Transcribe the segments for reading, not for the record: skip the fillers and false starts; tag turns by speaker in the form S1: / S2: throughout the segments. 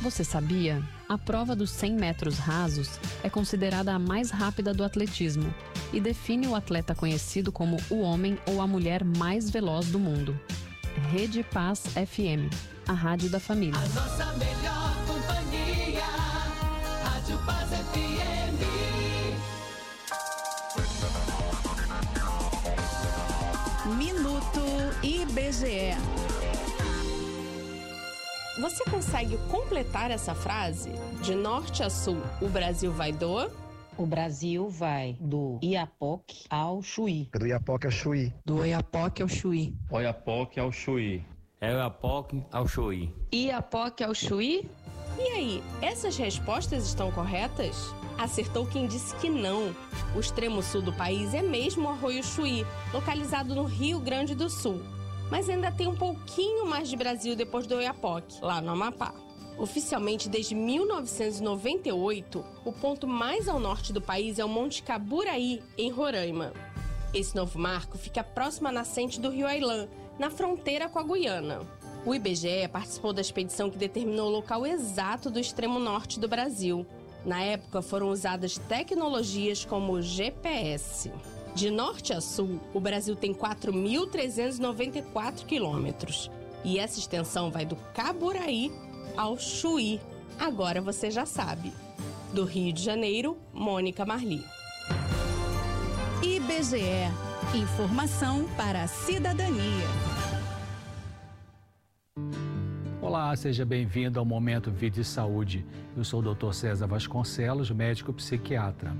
S1: Você sabia? A prova dos 100 metros rasos é considerada a mais rápida do atletismo e define o atleta conhecido como o homem ou a mulher mais veloz do mundo. Rede Paz FM, a rádio da família.
S2: A nossa melhor companhia, Rádio Paz FM.
S3: Minuto IBGE. Você consegue completar essa frase? De norte a sul, o Brasil vai do...
S4: O Brasil vai do Iapoque ao Chuí.
S5: Do Iapoque ao Chuí.
S6: Do Oiapoque ao Chuí.
S7: Oiapoque ao Chuí.
S8: É Oiapoque ao Chuí.
S3: Iapoque ao Chuí? E aí, essas respostas estão corretas? Acertou quem disse que não. O extremo sul do país é mesmo o Arroio Chuí, localizado no Rio Grande do Sul. Mas ainda tem um pouquinho mais de Brasil depois do Oiapoque, lá no Amapá. Oficialmente, desde 1998, o ponto mais ao norte do país é o Monte Caburaí, em Roraima. Esse novo marco fica próximo à nascente do Rio Ailã, na fronteira com a Guiana. O IBGE participou da expedição que determinou o local exato do extremo norte do Brasil. Na época, foram usadas tecnologias como o GPS. De norte a sul, o Brasil tem 4.394 quilômetros. E essa extensão vai do Caburaí ao Chuí. Agora você já sabe. Do Rio de Janeiro, Mônica Marli.
S9: IBGE. Informação para a cidadania.
S10: Olá, seja bem-vindo ao Momento Vida e Saúde. Eu sou o Dr. César Vasconcelos, médico psiquiatra.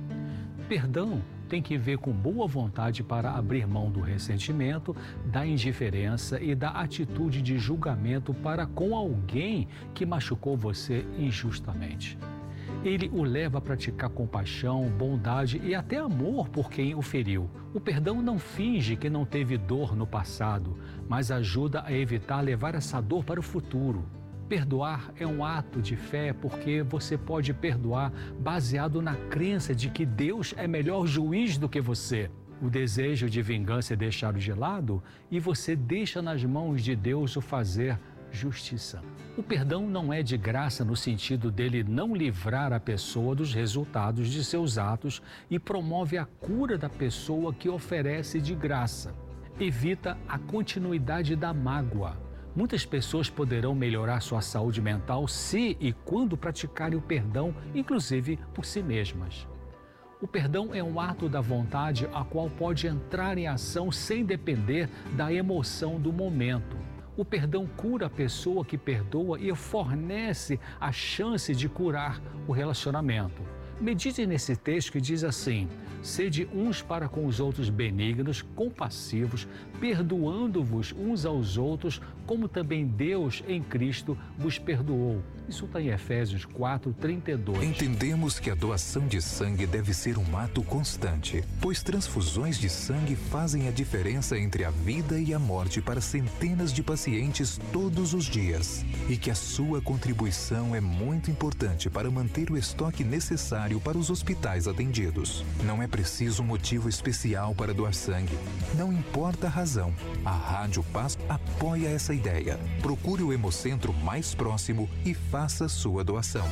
S10: Perdão tem que ver com boa vontade para abrir mão do ressentimento, da indiferença e da atitude de julgamento para com alguém que machucou você injustamente. Ele o leva a praticar compaixão, bondade e até amor por quem o feriu. O perdão não finge que não teve dor no passado, mas ajuda a evitar levar essa dor para o futuro. Perdoar é um ato de fé porque você pode perdoar baseado na crença de que Deus é melhor juiz do que você. O desejo de vingança é deixado de lado e você deixa nas mãos de Deus o fazer justiça. O perdão não é de graça no sentido dele não livrar a pessoa dos resultados de seus atos e promove a cura da pessoa que oferece de graça. Evita a continuidade da mágoa. Muitas pessoas poderão melhorar sua saúde mental se e quando praticarem o perdão, inclusive por si mesmas. O perdão é um ato da vontade a qual pode entrar em ação sem depender da emoção do momento. O perdão cura a pessoa que perdoa e fornece a chance de curar o relacionamento. Medite nesse texto que diz assim: sede uns para com os outros benignos, compassivos, perdoando-vos uns aos outros, como também Deus em Cristo vos perdoou. Isso está em Efésios 4:32.
S11: Entendemos que a doação de sangue deve ser um ato constante, pois transfusões de sangue fazem a diferença entre a vida e a morte para centenas de pacientes todos os dias. E que a sua contribuição é muito importante para manter o estoque necessário para os hospitais atendidos. Não é preciso motivo especial para doar sangue. Não importa a razão. A Rádio Paz apoia essa ideia. Procure o Hemocentro mais próximo e faça sua doação.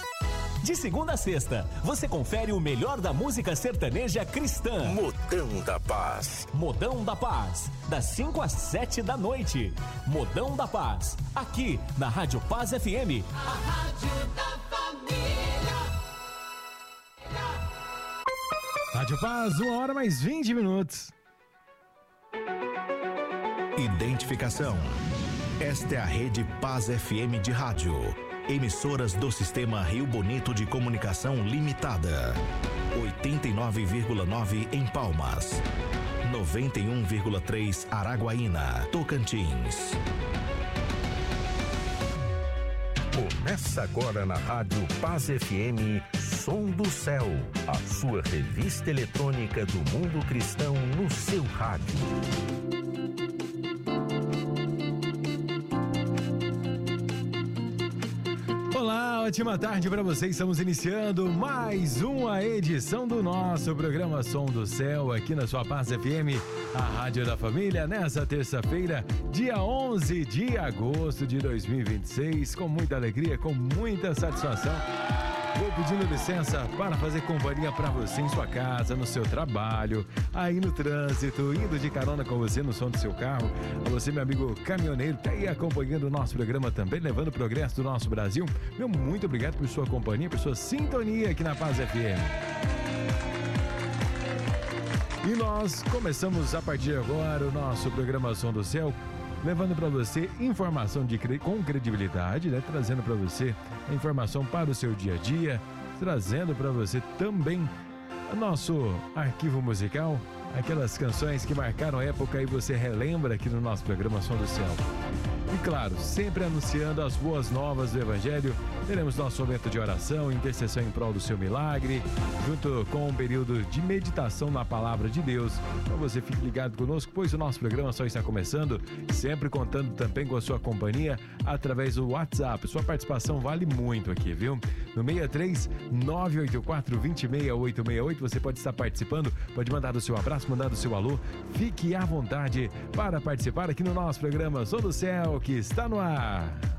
S12: De segunda a sexta, você confere o melhor da música sertaneja cristã.
S13: Modão da Paz.
S12: Modão da Paz, das 5 às 7 da noite. Modão da Paz, aqui na Rádio Paz FM.
S2: A Rádio da Família.
S14: Rádio Paz, 1h mais 20.
S13: Identificação. Esta é a Rede Paz FM de rádio. Emissoras do Sistema Rio Bonito de Comunicação Limitada. 89,9 em Palmas. 91,3 Araguaína, Tocantins. Começa agora na Rádio Paz FM, Som do Céu, a sua revista eletrônica do mundo cristão no seu rádio.
S14: Olá, ótima tarde para vocês. Estamos iniciando mais uma edição do nosso programa Som do Céu aqui na sua Paz FM, a Rádio da Família, nessa terça-feira, dia 11 de agosto de 2026, com muita alegria, com muita satisfação. Vou pedindo licença para fazer companhia para você em sua casa, no seu trabalho, aí no trânsito, indo de carona com você no som do seu carro. A você, meu amigo caminhoneiro, tá aí acompanhando o nosso programa também, levando o progresso do nosso Brasil. Meu muito obrigado por sua companhia, por sua sintonia aqui na Paz FM. E nós começamos a partir de agora o nosso programa Som do Céu, levando para você informação com credibilidade, né? Trazendo para você a informação para o seu dia a dia, trazendo para você também o nosso arquivo musical, aquelas canções que marcaram época e você relembra aqui no nosso programa Som do Céu. E claro, sempre anunciando as boas novas do Evangelho. Teremos nosso momento de oração, intercessão em prol do seu milagre, junto com um período de meditação na Palavra de Deus. Então você fique ligado conosco, pois o nosso programa só está começando, sempre contando também com a sua companhia através do WhatsApp. Sua participação vale muito aqui, viu? No 63 984 26868, você pode estar participando, pode mandar o seu abraço, mandar o seu alô. Fique à vontade para participar aqui no nosso programa Som do Céu, que está no ar.